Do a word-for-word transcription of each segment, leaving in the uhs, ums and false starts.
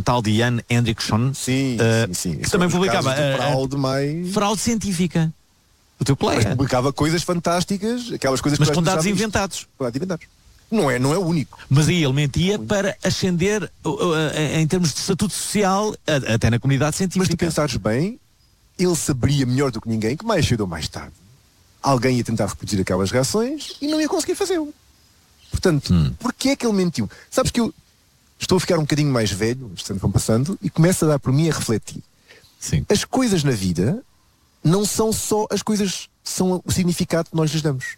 um tal de Jan Hendrickson, sim, uh, sim, sim. que também publicava uh, fraude, mais... fraude científica. O teu colega. Mas publicava coisas fantásticas, aquelas coisas mas que com dados inventados. Dados inventados. Não é, não é o único. Mas aí ele mentia para ascender uh, uh, em termos de estatuto social uh, até na comunidade científica. Mas tu pensares bem, ele saberia melhor do que ninguém que mais cedo ou mais tarde alguém ia tentar reproduzir aquelas reações e não ia conseguir fazê-lo. Portanto, hum. porquê é que ele mentiu? Sabes que eu estou a ficar um bocadinho mais velho, os anos vão passando, e começo a dar por mim a refletir. Sim. As coisas na vida não são só as coisas, são o significado que nós lhes damos.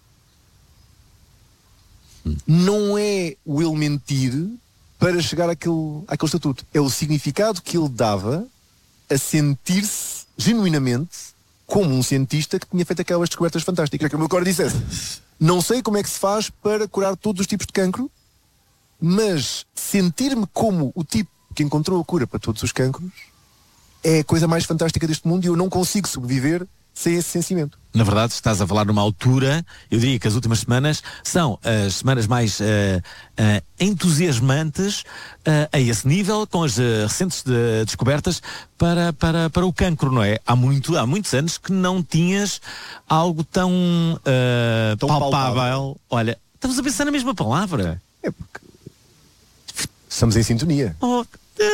Hum. Não é o ele mentir para chegar àquele, àquele estatuto. É o significado que ele dava a sentir-se genuinamente como um cientista que tinha feito aquelas descobertas fantásticas. É que o meu coro dissesse: não sei como é que se faz para curar todos os tipos de cancro, mas sentir-me como o tipo que encontrou a cura para todos os cancros é a coisa mais fantástica deste mundo e eu não consigo sobreviver sem esse sentimento. Na verdade, estás a falar numa altura, eu diria que as últimas semanas são as semanas mais uh, uh, entusiasmantes uh, a esse nível, com as uh, recentes de, descobertas para, para, para o cancro, não é? Há, muito, há muitos anos que não tinhas algo tão, uh, tão palpável. palpável. Olha, estamos a pensar na mesma palavra. É porque estamos em sintonia. Oh.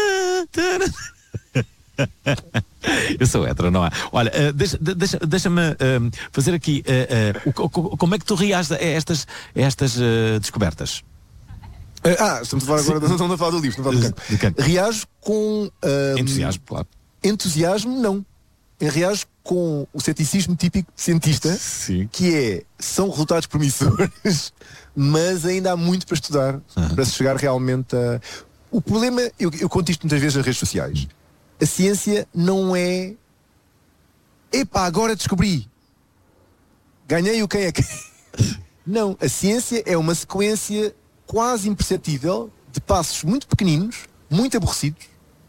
Eu sou hétero, não é? Olha, uh, deixa, deixa, deixa-me uh, fazer aqui uh, uh, o, o, como é que tu reages a estas, a estas uh, descobertas? Ah, estamos a falar agora, não estamos a falar do livro, estamos a falar do cancro. Reajo com uh, entusiasmo, claro. Entusiasmo, não. Eu reajo com o ceticismo típico cientista. Sim. Que é, são resultados promissores, mas ainda há muito para estudar, uhum. para se chegar realmente a... O problema, eu, eu conto isto muitas vezes nas redes sociais. A ciência não é... Epá, agora descobri. Ganhei o quem é quem. Não, a ciência é uma sequência quase imperceptível de passos muito pequeninos, muito aborrecidos.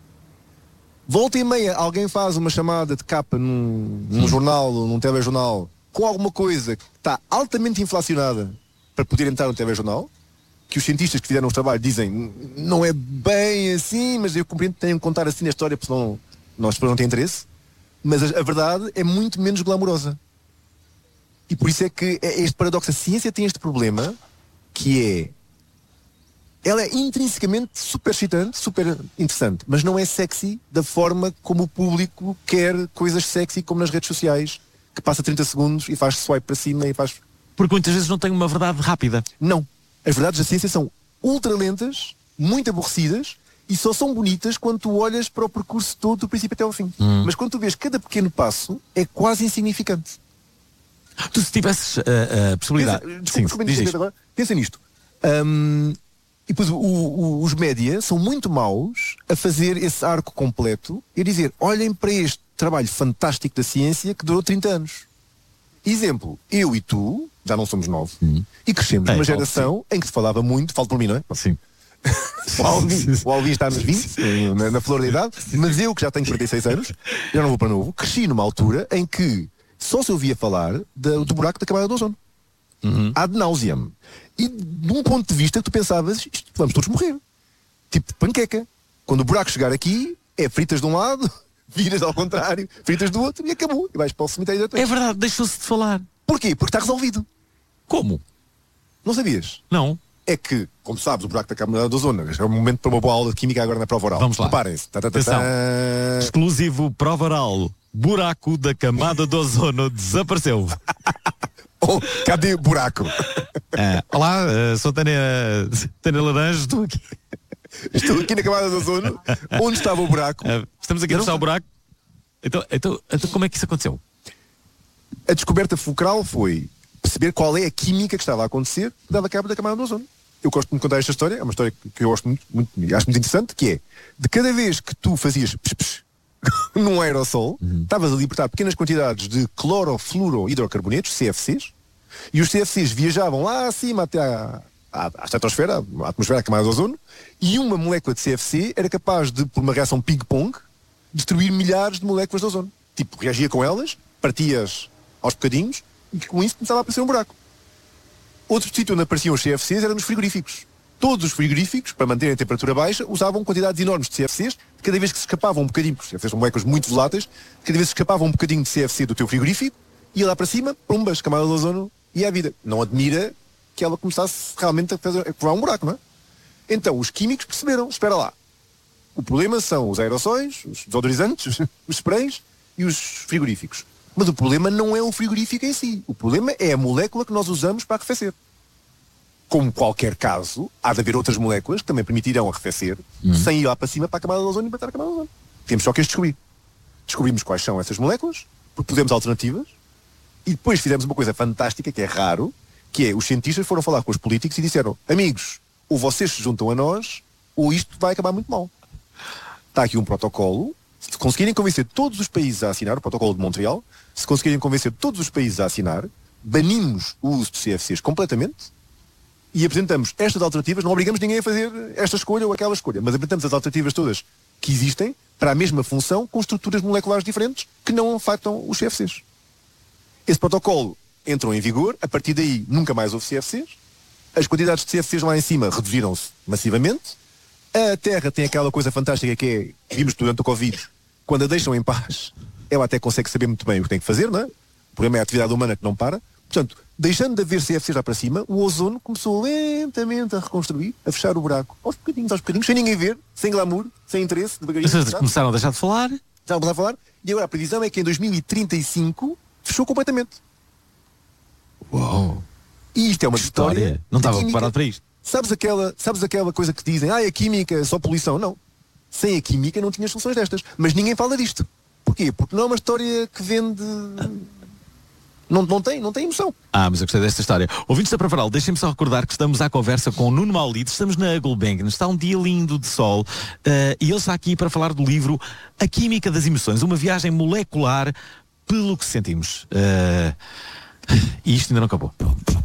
Volta e meia, alguém faz uma chamada de capa num, num jornal ou num telejornal com alguma coisa que está altamente inflacionada para poder entrar no telejornal, que os cientistas que fizeram o trabalho dizem não é bem assim, mas eu compreendo que tenham que contar assim a história, porque senão nós não temos interesse. Mas a, a verdade é muito menos glamourosa. E por isso é que é este paradoxo. A ciência tem este problema, que é... Ela é intrinsecamente super excitante, super interessante, mas não é sexy da forma como o público quer coisas sexy, como nas redes sociais, que passa trinta segundos e faz swipe para cima e faz... Porque muitas vezes não tem uma verdade rápida. Não. As verdades da ciência são ultra lentas, muito aborrecidas, e só são bonitas quando tu olhas para o percurso todo do princípio até ao fim. Hum. Mas quando tu vês cada pequeno passo, é quase insignificante. Tu se tivesses uh, a possibilidade... Pensa, desculpa, desculpa, desculpa, agora, pensa nisto. Um, e depois o, o, os média são muito maus a fazer esse arco completo e a dizer, olhem para este trabalho fantástico da ciência que durou trinta anos. Exemplo, eu e tu, já não somos novos, hum. e crescemos é, numa geração sim. em que se falava muito, falo por mim, não é? Sim. o, Alvin, o Alvin está nos vinte, na, na flor da idade, mas eu que já tenho quarenta e seis anos, já não vou para novo, cresci numa altura em que só se ouvia falar do, do buraco da camada do ozono. Uhum. Ad nauseam. E de um ponto de vista que tu pensavas, isto, vamos todos morrer. Tipo de panqueca. Quando o buraco chegar aqui, é fritas de um lado, viras ao contrário, fritas do outro e acabou. E vais para o cemitério da tua. É verdade, deixou-se de falar. Porquê? Porque está resolvido. Como? Não sabias? Não. É que, como sabes, o buraco da camada do ozono é um momento para uma boa aula de química agora na prova oral. Vamos lá. Preparem-se. Exclusivo prova oral. Buraco da camada do ozono desapareceu. Oh, cadê o buraco? Ah, olá, uh, sou Tânia, Tânia Laranjo, estou aqui. Estou aqui na camada do ozono. Onde estava o buraco? Uh, estamos aqui a mostrar o buraco. Então, então, então, como é que isso aconteceu? A descoberta fulcral foi perceber qual é a química que estava a acontecer que dava cabo da camada do ozono. Eu gosto muito de contar esta história, é uma história que eu gosto muito, muito acho muito interessante, que é, de cada vez que tu fazias psh, psh, num aerossol, uhum. estavas a libertar pequenas quantidades de clorofluorohidrocarbonetos, C F Cs, e os C F Cs viajavam lá acima até à, à, à estratosfera, à atmosfera da camada do ozono, e uma molécula de C F C era capaz de, por uma reação ping-pong, destruir milhares de moléculas de ozono. Tipo, reagia com elas, partias aos bocadinhos, e com isso começava a aparecer um buraco. Outro sítio onde apareciam os C F Cs era nos frigoríficos. todos os frigoríficos, para manterem a temperatura baixa, usavam quantidades enormes de C F Cs, cada vez que se escapavam um bocadinho, porque C F Cs são moléculas muito voláteis, cada vez que se escapava um bocadinho de C F C do teu frigorífico, ia lá para cima, pumbas, camada de ozono e a vida. Não admira que ela começasse realmente a fazer a provar um buraco, não é? Então os químicos perceberam, espera lá, o problema são os aerossóis, os desodorizantes, os sprays e os frigoríficos. Mas o problema não é o frigorífico em si, o problema é a molécula que nós usamos para arrefecer. Como qualquer caso, há de haver outras moléculas que também permitirão arrefecer hum. sem ir lá para cima para a camada de ozono e matar a camada de ozono. Temos só que as descobrir. Descobrimos quais são essas moléculas, propusemos alternativas e depois fizemos uma coisa fantástica, que é raro, que é os cientistas foram falar com os políticos e disseram: amigos, ou vocês se juntam a nós, ou isto vai acabar muito mal. Está aqui um protocolo, se conseguirem convencer todos os países a assinar, o protocolo de Montreal, se conseguirem convencer todos os países a assinar, banimos o uso de C F Cs completamente e apresentamos estas alternativas, não obrigamos ninguém a fazer esta escolha ou aquela escolha, mas apresentamos as alternativas todas que existem para a mesma função, com estruturas moleculares diferentes que não afetam os C F Cs. Esse protocolo entrou em vigor, a partir daí nunca mais houve C F Cs, as quantidades de C F Cs lá em cima reduziram-se massivamente, a Terra tem aquela coisa fantástica que é, vimos durante o Covid, quando a deixam em paz, ela até consegue saber muito bem o que tem que fazer, não é? O problema é a atividade humana que não para. Portanto, deixando de haver C F Cs lá para cima, o ozono começou lentamente a reconstruir, a fechar o buraco, aos bocadinhos, aos bocadinhos, sem ninguém ver, sem glamour, sem interesse, devagarinho. Vocês começaram a deixar de falar? Começaram a falar, e agora a previsão é que em dois mil e trinta e cinco fechou completamente. Uau! E isto é uma história. história. Não estava preparado para isto. Sabes aquela, sabes aquela coisa que te dizem, ah, a química é só poluição? Não. Sem a química não tinhas soluções destas. Mas ninguém fala disto. Porquê? Porque não é uma história que vende... Não, não, tem, não tem emoção. Ah, mas eu gostei desta história. Ouvintes da Pravaral, deixem-me só recordar que estamos à conversa com o Nuno Maulito. Estamos na Gulbenkian, está um dia lindo de sol, uh, e ele está aqui para falar do livro A Química das Emoções, uma viagem molecular pelo que sentimos. Uh, e isto ainda não acabou.